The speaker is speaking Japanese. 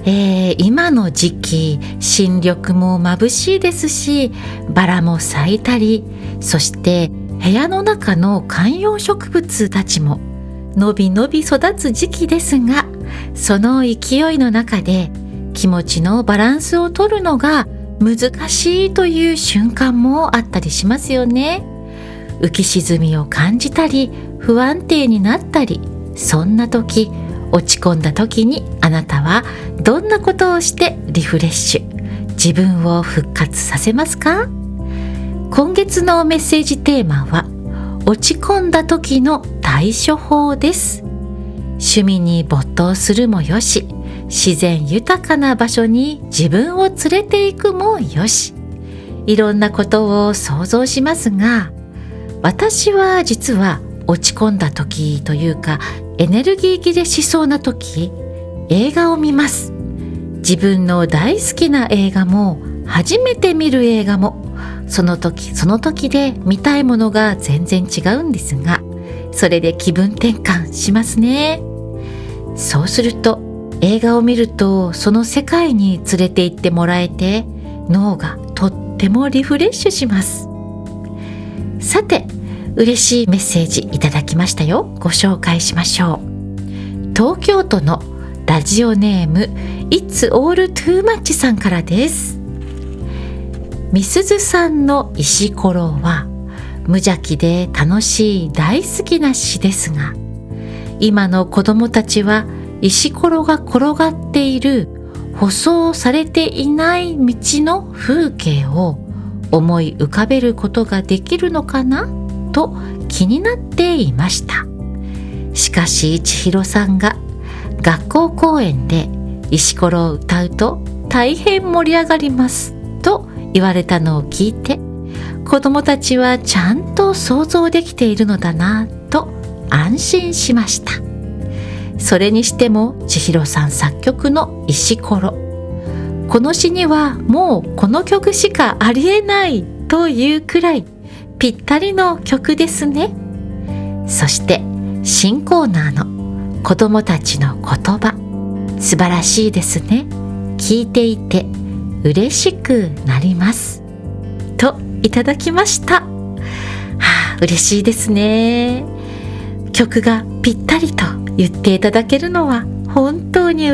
今の時期、新緑も眩しいですし、バラも咲いたり、そして部屋の中の観葉植物たちものびのび育つ時期ですが、その勢いの中で気持ちのバランスを取るのが難しいという瞬間もあったりしますよね。浮き沈みを感じたり、不安定になったり、そんな時、落ち込んだ時にあなたはどんなことをしてリフレッシュ、自分を復活させますか？今月のメッセージテーマは、落ち込んだ時の対処法です。趣味に没頭するもよし、自然豊かな場所に自分を連れて行くもよし、いろんなことを想像しますが、私は実は落ち込んだ時というか、エネルギー切れしそうな時、映画を見ます。自分の大好きな映画も、初めて見る映画も、その時その時で見たいものが全然違うんですが、それで気分転換しますね。そうすると、映画を見るとその世界に連れて行ってもらえて、脳がとってもリフレッシュします。さて、嬉しいメッセージいただきましたよ。ご紹介しましょう。東京都のラジオネーム It's All Too Much さんからです。みすずさんの石ころは無邪気で楽しい大好きな詩ですが、今の子供たちは石ころが転がっている舗装されていない道の風景を思い浮かべることができるのかなと気になっていました。しかし千尋さんが学校公演で石ころを歌うと大変盛り上がりますと言われたのを聞いて、子供たちはちゃんと想像できているのだなと安心しました。それにしても千尋さん作曲の石ころ、この詩にはもうこの曲しかありえないというくらいぴったりの曲ですね。そして新コーナーの子供たちの言葉、素晴らしいですね。聞いていて嬉しくなりますといただきました。嬉しいですね。曲がぴったりと言っていただけるのは本当に